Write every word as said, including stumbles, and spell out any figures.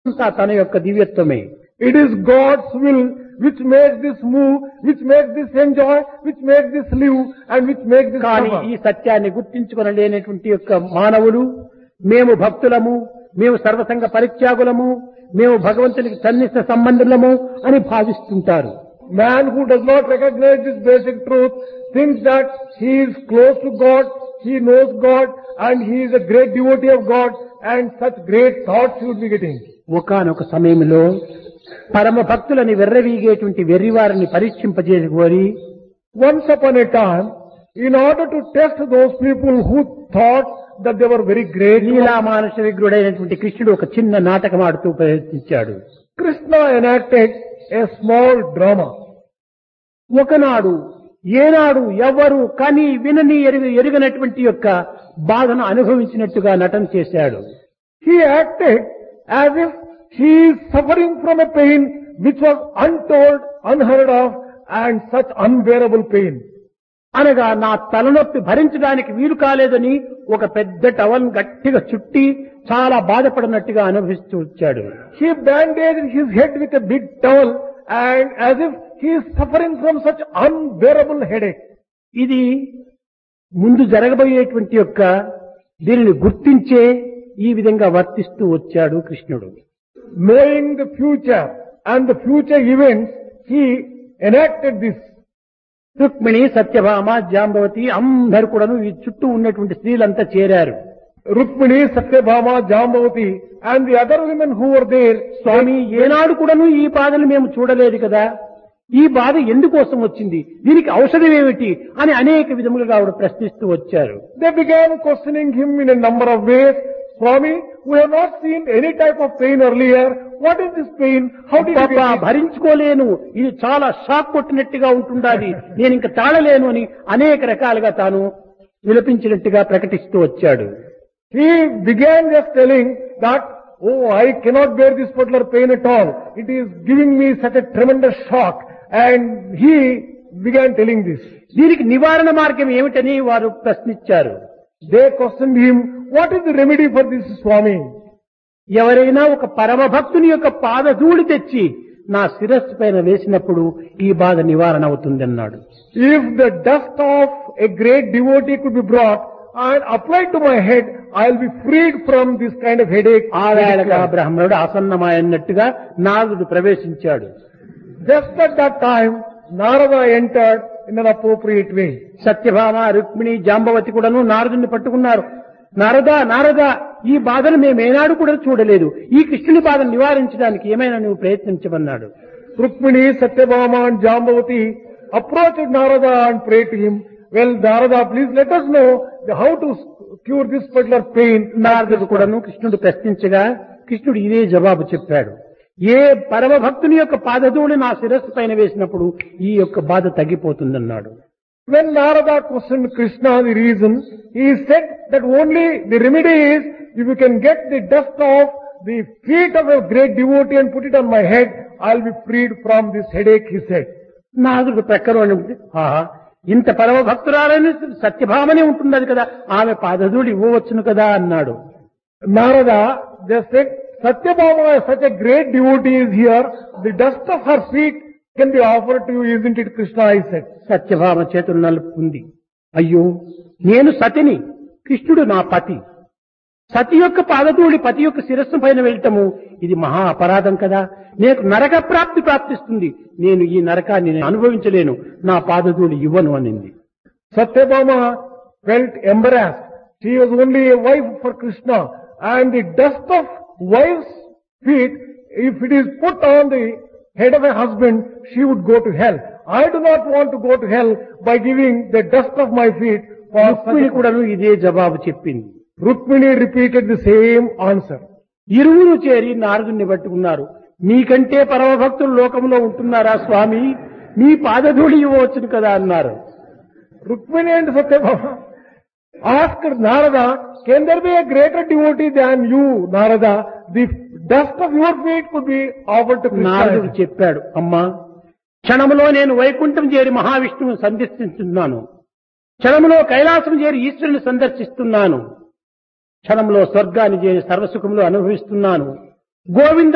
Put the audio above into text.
అంతా తన యొక్క దివ్యత్వమే. It is God's will which makes this move, which makes this enjoy, which makes this live, and which makes this కానీ suffer. ఈ సత్యాన్ని గుర్తించుకొనలేనటువంటి యొక్క మానవులు మేము భక్తులము, మేము సర్వసంగ పరిత్యాగులము, మేము భగవంతునికి సన్నిహిత సంబంధులము అని భావిస్తుంటారు. Man who does not recognize this basic truth thinks that he is close to God, he knows God, and he is a great devotee of God, and such great thoughts he would be getting. ఒకానొక సమయంలో పరమ భక్తులని వెర్రవీగేటువంటి వెర్రివారిని పరీక్షింపజేసుకొని Once upon a time, in order to test those people who thought that they were very great, లీలా మానుష విగ్రుడైనటువంటి కృష్ణుడు ఒక చిన్న నాటకం ఆడుతూ ప్రయత్నించాడు. Krishna enacted a small drama. ఒకనాడు ఏనాడు ఎవ్వరు కని వినని ఎరుగ ఎరుగనటువంటి యొక్క బాధను అనుభవించినట్టుగా నటన చేశాడు. He acted as if he is suffering from a pain which was untold, unheard of, and such unbearable pain. అనగా నా తలనొప్పి భరించడానికి వీలు కాలేదని ఒక పెద్ద టవల్ గట్టిగా చుట్టి చాలా బాధపడినట్టుగా అనుభవిస్తూ వచ్చాడు. He bandaged his head with a big towel and as if he is suffering from such unbearable headache. ఇది ముందు జరగబోయేటువంటి యొక్క దీనిని గుర్తించే ఈ విధంగా వర్తిస్తూ వచ్చాడు కృష్ణుడు. Knowing the future and the future events, he enacted this. Rukmini, Satyabhama, Jambavati అందరు కూడాను ఈ చుట్టూ ఉన్నటువంటి స్త్రీలంతా చేరారు. Rukmini, Satyabhama, Jambavati and the other women who were there, స్వామి, ఏనాడు కూడాను ఈ బాధను మేము చూడలేదు కదా, ఈ బాధ ఎందుకోసం వచ్చింది, దీనికి ఔషధం ఏమిటి అని అనేక విధములుగా ఆవిడ ప్రశ్నిస్తూ వచ్చారు. they began questioning him in a number of ways. Swami, we have not seen any type of pain earlier. What is this pain? How did you పాపా, get it? భరించుకోలేను, ఇది చాలా షాక్ కొట్టినట్టుగా ఉంటుండాలి, నేను ఇంకా తాళలేను అని అనేక రకాలుగా తాను విలపించినట్టుగా ప్రకటిస్తూ వచ్చాడు. He began just telling that, oh, I cannot bear this particular pain at all. It is giving me such a tremendous shock. And he began telling this. దీనికి నివారణ మార్గం ఏమిటని వారు ప్రశ్నించారు. They questioned him, what is the remedy for this, Swami? ఎవరైనా ఒక పరమ భక్తుని యొక్క పాదధూళి తెచ్చి నా శిరస్సు పైన వేసినప్పుడు ఈ బాధ నివారణ అవుతుందన్నాడు. If the dust of a great devotee could be brought and applied to my head, I'll be freed from this kind of headache. ఆ వేళగా బ్రహ్మణుడు ఆసన్నమైనట్టుగా నారదుడు ప్రవేశించాడు. Just at that time, Narada entered in an appropriate way. Satyabhama, Rukmini, Jambavati కూడాను నారదుని పట్టుకున్నారు. నారదా, నారదా, ఈ బాధను మేమేనాడు కూడా చూడలేదు, ఈ కృష్ణుని బాధను నివారించడానికి ఏమైనా నువ్వు ప్రయత్నించమన్నాడు. Rukmini, Satyabhama and Jambavati approached Narada and prayed to him, well, Narada, please let us know how to cure this particular pain. నారదుడు కూడాను కృష్ణుడు ప్రశ్నించగా కృష్ణుడు ఇదే జవాబు చెప్పాడు. ఏ పరమ భక్తుని యొక్క పాదధూళి నా శిరస్సు పైన వేసినప్పుడు ఈ యొక్క బాధ తగ్గిపోతుందన్నాడు. When Narada questioned Krishna the reason, he said that only the remedy is if you can get the dust off the feet of a great devotee and put it on my head, I'll be freed from this headache, he said. నారదుడు ప్రక్కన ఉండి, ఆహా, ఇంత పరమ భక్తురాలని సత్యభామనే ఉంటున్నది కదా, ఆమె పాదధూళి ఇవ్వవచ్చును కదా అన్నాడు. Narada just said, Satyabhama is such a great devotee is here, the dust of her feet can be offered to you, isn't it, Krishna, I said. Satyabhama చేతులు నలుపుకుంది. అయ్యో, నేను సతిని, కృష్ణుడు నా పతి. సతి యొక్క పాదధూళి పతి యొక్క శిరస్సు పైన వెళ్ళటము ఇది మహా అపరాధం కదా, నేను నరక ప్రాప్తి ప్రాప్తిస్తుంది, నేను ఈ నరకాన్ని నేను అనుభవించలేను, నా పాదధూళి ఇవ్వను అనింది. Satyabhama felt embarrassed. She was only a wife for Krishna, and the dust of wife's feet, if it is put on the head of a husband, she would go to hell. I do not want to go to hell by giving the dust of my feet for Rukmini కూడాను ఇదే జవాబు చెప్పింది. Rukmini repeated the same answer. ఇరువురు చేరి నారదుని పట్టుకున్నారు. మీకంటే పరమ భక్తులు లోకంలో ఉంటున్నారా స్వామి, మీ పాదధూళి ఇవ్వవచ్చును కదా అన్నారు. Rukmini and Satyabhama asked Narada, can there be a greater devotee than you, Narada? The dust of your feet could be offered to నారదుడు Krishna. చెప్పాడు, అమ్మా, క్షణములో నేను వైకుంఠం చేరి మహావిష్ణువుని సందర్శిస్తున్నాను, క్షణములో కైలాసం చేరి ఈశ్వరుని సందర్శిస్తున్నాను, క్షణంలో స్వర్గాన్ని చేరి సర్వసుఖములు అనుభవిస్తున్నాను, గోవింద